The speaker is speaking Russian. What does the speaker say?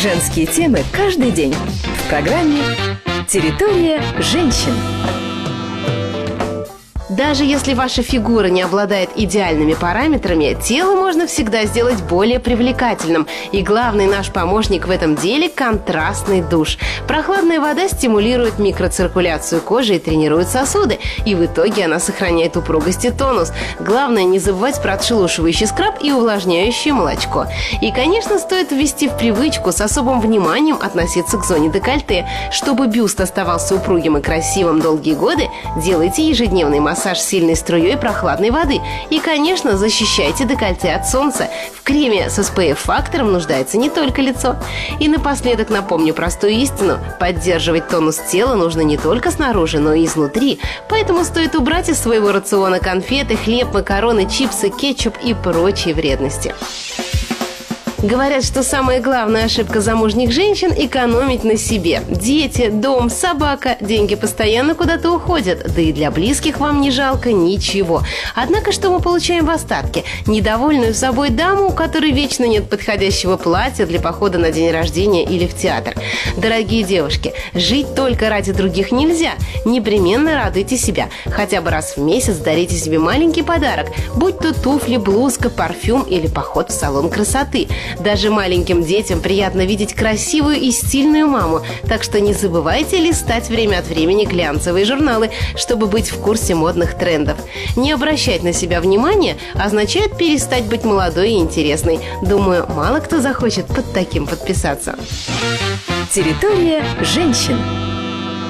Женские темы каждый день в программе «Территория женщин». Даже если ваша фигура не обладает идеальными параметрами, тело можно всегда сделать более привлекательным. И главный наш помощник в этом деле – контрастный душ. Прохладная вода стимулирует микроциркуляцию кожи и тренирует сосуды. И в итоге она сохраняет упругость и тонус. Главное не забывать про отшелушивающий скраб и увлажняющее молочко. И, конечно, стоит ввести в привычку с особым вниманием относиться к зоне декольте. Чтобы бюст оставался упругим и красивым долгие годы, делайте ежедневный массаж сильной струей прохладной воды. И, конечно, защищайте декольте от солнца. В креме с SPF-фактором нуждается не только лицо. И напоследок напомню простую истину. Поддерживать тонус тела нужно не только снаружи, но и изнутри. Поэтому стоит убрать из своего рациона конфеты, хлеб, макароны, чипсы, кетчуп и прочие вредности. Говорят, что самая главная ошибка замужних женщин – экономить на себе. Дети, дом, собака, деньги постоянно куда-то уходят. Да и для близких вам не жалко ничего. Однако, что мы получаем в остатке? Недовольную собой даму, у которой вечно нет подходящего платья для похода на день рождения или в театр. Дорогие девушки, жить только ради других нельзя. Непременно радуйте себя. Хотя бы раз в месяц дарите себе маленький подарок. Будь то туфли, блузка, парфюм или поход в салон красоты. Даже маленьким детям приятно видеть красивую и стильную маму, так что не забывайте листать время от времени глянцевые журналы, чтобы быть в курсе модных трендов. Не обращать на себя внимания означает перестать быть молодой и интересной. Думаю, мало кто захочет под таким подписаться. Территория женщин.